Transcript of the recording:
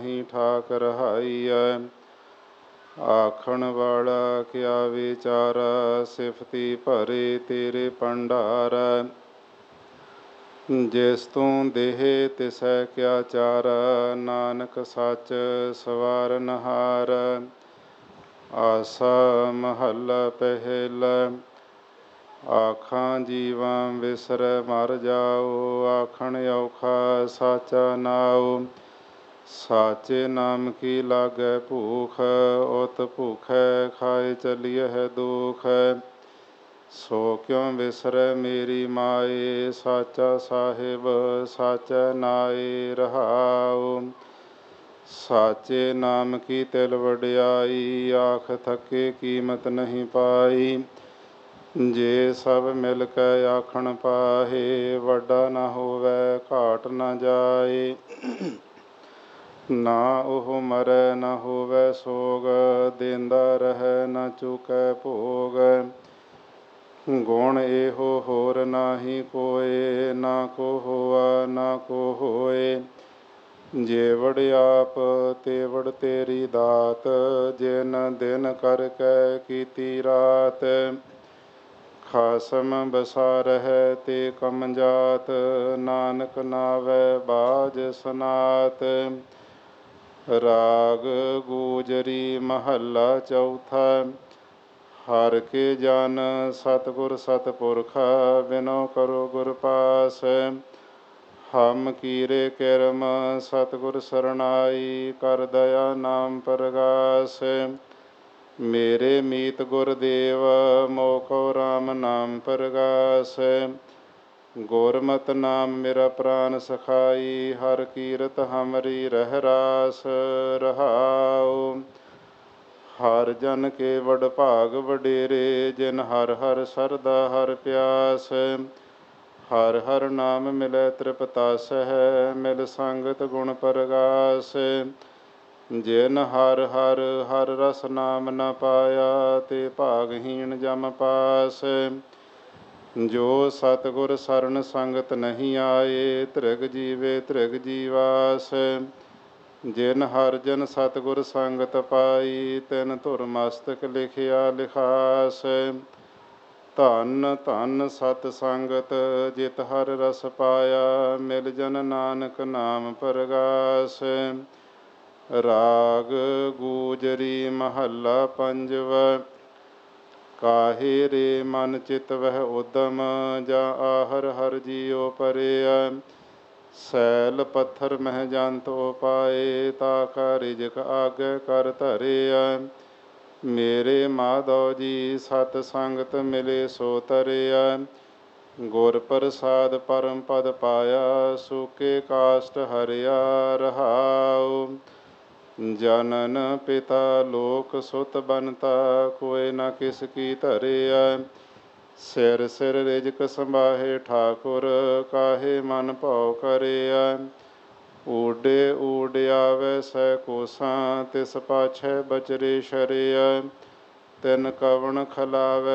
ਹੀ ਠਾਕ ਰਹਾਈਐ। ਆਖਣ ਵਾਲਾ ਕਿਆ ਵਿਚਾਰਾ, ਸਿਫਤੀ ਭਰੇ ਤੇਰੇ ਭੰਡਾਰੈ। ਜਿਸ ਤੂੰ ਦੇਹ ਤਿਸੈ ਕਿਆ ਚਾਰਾ, ਨਾਨਕ ਸੱਚ ਸਵਾਰਨਹਾਰ। ਆਸਾ ਮਹੱਲਾ ਪਹਿਲਾ। ਆਖਾਂ ਜੀਵਾਂ ਵਿਸਰੈ ਮਰ ਜਾਓ, ਆਖਣ ਔਖਾ ਸਾਚਾ ਨਾਉ। ਸਾਚੇ ਨਾਮ ਕੀ ਲਾਗੈ ਭੂਖ, ਉਤ ਭੂਖੈ ਖਾਏ ਚਲੀਐ ਦੁਖ। ਸੋ ਕਿਉ ਵਿਸਰੈ ਮੇਰੀ ਮਾਏ, ਸਾਚਾ ਸਾਹਿਬ ਸਾਚੈ ਨਾਏ ਰਹਾਉ। ਸਾਚੇ ਨਾਮ ਕੀ ਤਿਲ ਵਡਿਆਈ, ਆਖ ਥਕੇ ਕੀਮਤ ਨਹੀਂ ਪਾਈ। ਜੇ ਸਭ ਮਿਲ ਕੇ ਆਖਣ ਪਾਹੇ, ਵੱਡਾ ਨਾ ਹੋਵੈ ਘਾਟ ਨਾ ਜਾਏ। ਨਾ ਉਹ ਮਰੈ ਨਾ ਹੋਵੈ ਸੋਗ, ਦੇਂਦਾ ਰਹੈ ਨਾ ਚੁਕੈ ਭੋਗ। ਗੁਣ ਇਹੋ ਹੋਰ ਨਾਹੀ ਕੋਇ, ਨਾ ਕੋ ਹੋਆ ਨਾ ਕੋ ਹੋਏ। ਜੇਵੜ ਆਪ ਤੇਵੜ ਤੇਰੀ ਦਾਤ, ਜਿਨ ਦਿਨ ਕਰਕੇ ਕੀਤੀ ਰਾਤ। ਖਾਸਮ ਬਸਾਰਹਿ ਤੇ ਕਮ ਜਾਤ, ਨਾਨਕ ਨਾਵੈ ਬਾਝ ਸਨਾਤ। ਰਾਗ ਗੂਜਰੀ ਮਹੱਲਾ ਚੌਥਾ। ਹਰਿ ਕੇ ਜਨ ਸਤਿਗੁਰ ਸਤਿਪੁਰਖ, ਬਿਨੋ ਕਰੋ ਗੁਰ ਪਾਸ। ਹਮ ਕੀਰੇ ਕਿਰਮ ਸਤਿਗੁਰ ਸਰਨਾਈ, ਕਰ ਦਇਆ ਨਾਮ ਪ੍ਰਗਾਸ। ਮੇਰੇ ਮੀਤ ਗੁਰਦੇਵ, ਮੋਹ ਕਉ ਰਾਮ ਨਾਮ ਪ੍ਰਗਾਸ। ਗੁਰਮਤਿ ਨਾਮ ਮੇਰਾ ਪ੍ਰਾਨ ਸਖਾਈ, ਹਰਿ ਕੀਰਤ ਹਮਰੀ ਰਹਿ ਰਾਸ ਰਹਾਉ। ਹਰਿ ਜਨ ਕੇ ਵਡ ਭਾਗ ਵਡੇਰੇ, ਜਿਨ ਹਰਿ ਹਰਿ ਸਰਦਾ ਹਰਿ ਪਿਆਸ। ਹਰਿ ਹਰਿ ਨਾਮ ਮਿਲੈ ਤ੍ਰਿਪਤਾਸਹਿ, ਮਿਲ ਸੰਗਤ ਗੁਣ ਪ੍ਰਗਾਸ। ਜਿਨ ਹਰਿ ਹਰਿ ਹਰਿ ਰਸ ਨਾਮ ਨ ਪਾਇਆ, ਤੇ ਭਾਗਹੀਣ ਜਮ ਪਾਸ। ਜੋ ਸਤਿਗੁਰ ਸਰਨ ਸੰਗਤ ਨਹੀਂ ਆਏ, ਧ੍ਰਿਗ ਜੀਵੇ ਧ੍ਰਿਗ ਜੀਵਾਸ। ਜਿਨ ਹਰਿ ਜਨ ਸਤਿਗੁਰ ਸੰਗਤ ਪਾਈ, ਤਿਨ ਧੁਰ ਮਸਤਕ ਲਿਖਿਆ ਲਿਖਾਸ। ਧੰਨ ਧੰਨ ਸਤ ਸੰਗਤ, ਜਿਤ ਹਰਿ ਰਸ ਪਾਇਆ, ਮਿਲ ਜਨ ਨਾਨਕ ਨਾਮ ਪ੍ਰਗਾਸ। ਰਾਗ ਗੂਜਰੀ ਮਹੱਲਾ ਪੰਜਵਾ। ਕਾਹੇ ਰੇ ਮਨ ਚਿਤ ਵਹਿ ਉਦਮ, ਜਾਂ ਆਹਰ ਹਰਿ ਜੀਉ ਪਰਿਆ। ਸੈਲ ਪੱਥਰ ਮਹਿ ਜੰਤ ਉਪਾਏ, ਤਾ ਕਾ ਰਿਜਕ ਆਗੇ ਕਰ ਧਰਿਆ। ਮੇਰੇ ਮਾਧੋ ਜੀ ਸਤ ਸੰਗਤ ਮਿਲੇ ਸੋ ਤਰਿਆ। ਗੁਰ ਪ੍ਰਸਾਦ ਪਰਮ ਪਦ ਪਾਇਆ, ਸੂਕੇ ਕਾਸ਼ਟ ਹਰਿਆ ਰਹਾਉ। ਜਨਨ ਪਿਤਾ ਲੋਕ ਸੁਤ ਬਨਤਾ, ਕੋਇ ਨ ਕਿਸ ਕੀ ਧਰਿਆ। ਸਿਰ ਸਿਰ ਰਿਜਕ ਸੰਭਾਹੇ ਠਾਕੁਰ, ਕਾਹੇ ਮਨ ਭਉ ਕਰਿਆ। ਊਡੇ ਊਡ ਆਵੈ ਸੈ ਕੋਸਾ, ਤਿਸ ਪਾਛੈ ਬਚਰੇ ਸ਼ਰਿਆ। ਤਿਨ ਕਵਣ ਖਲਾਵੈ